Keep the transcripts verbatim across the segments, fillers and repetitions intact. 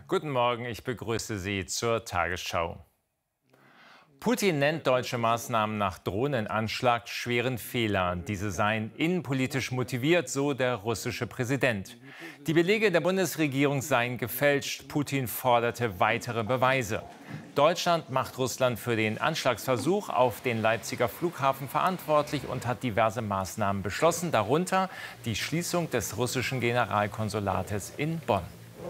Guten Morgen, ich begrüße Sie zur Tagesschau. Putin nennt deutsche Maßnahmen nach Drohnenanschlag schweren Fehler. Diese seien innenpolitisch motiviert, so der russische Präsident. Die Belege der Bundesregierung seien gefälscht. Putin forderte weitere Beweise. Deutschland macht Russland für den Anschlagsversuch auf den Leipziger Flughafen verantwortlich und hat diverse Maßnahmen beschlossen, darunter die Schließung des russischen Generalkonsulates in Bonn.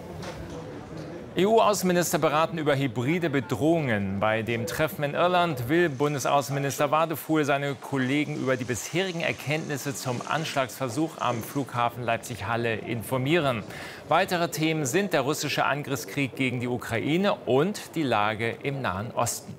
E U-Außenminister beraten über hybride Bedrohungen. Bei dem Treffen in Irland will Bundesaußenminister Wadefuhl seine Kollegen über die bisherigen Erkenntnisse zum Anschlagsversuch am Flughafen Leipzig-Halle informieren. Weitere Themen sind der russische Angriffskrieg gegen die Ukraine und die Lage im Nahen Osten.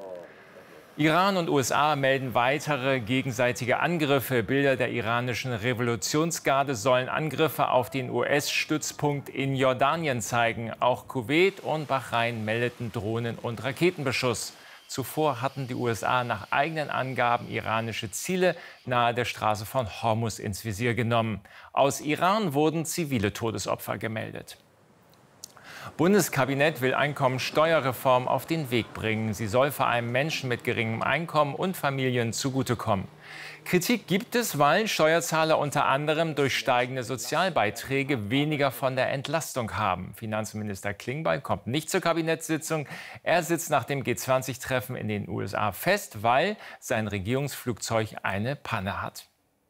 Iran und U S A melden weitere gegenseitige Angriffe. Bilder der iranischen Revolutionsgarde sollen Angriffe auf den U S-Stützpunkt in Jordanien zeigen. Auch Kuwait und Bahrain meldeten Drohnen- und Raketenbeschuss. Zuvor hatten die U S A nach eigenen Angaben iranische Ziele nahe der Straße von Hormuz ins Visier genommen. Aus Iran wurden zivile Todesopfer gemeldet. Bundeskabinett will Einkommensteuerreform auf den Weg bringen. Sie soll vor allem Menschen mit geringem Einkommen und Familien zugutekommen. Kritik gibt es, weil Steuerzahler unter anderem durch steigende Sozialbeiträge weniger von der Entlastung haben. Finanzminister Klingbeil kommt nicht zur Kabinettssitzung. Er sitzt nach dem G zwanzig Treffen in den U S A fest, weil sein Regierungsflugzeug eine Panne hat.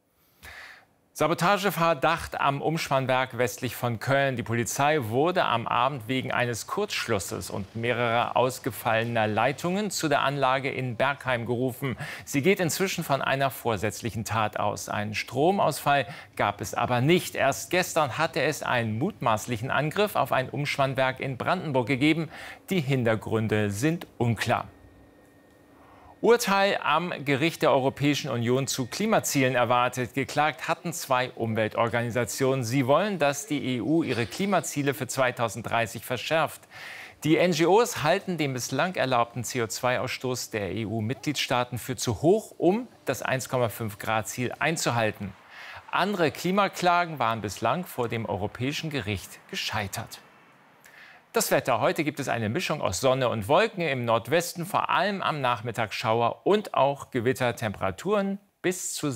Sabotageverdacht am Umspannwerk westlich von Köln. Die Polizei wurde am Abend wegen eines Kurzschlusses und mehrerer ausgefallener Leitungen zu der Anlage in Bergheim gerufen. Sie geht inzwischen von einer vorsätzlichen Tat aus. Einen Stromausfall gab es aber nicht. Erst gestern hatte es einen mutmaßlichen Angriff auf ein Umspannwerk in Brandenburg gegeben. Die Hintergründe sind unklar. Urteil am Gericht der Europäischen Union zu Klimazielen erwartet. Geklagt hatten zwei Umweltorganisationen. Sie wollen, dass die E U ihre Klimaziele für zweitausenddreißig verschärft. Die N G Os halten den bislang erlaubten C O zwei Ausstoß der E U-Mitgliedstaaten für zu hoch, um das eins Komma fünf Grad Ziel einzuhalten. Andere Klimaklagen waren bislang vor dem Europäischen Gericht gescheitert. Das Wetter. Heute gibt es eine Mischung aus Sonne und Wolken. Im Nordwesten vor allem am Nachmittag Schauer und auch Gewittertemperaturen bis zu